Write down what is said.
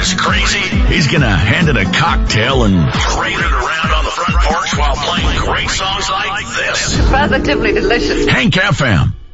is crazy. He's gonna hand it a cocktail and parade it around on the front porch while playing great songs like this. Positively delicious. Hank FM.